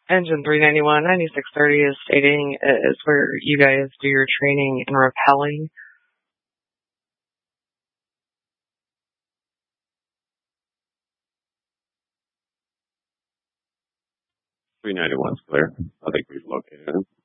Engine 391, 9630 is stating is where you guys do your training in rappelling. 391's clear. I think we've located him.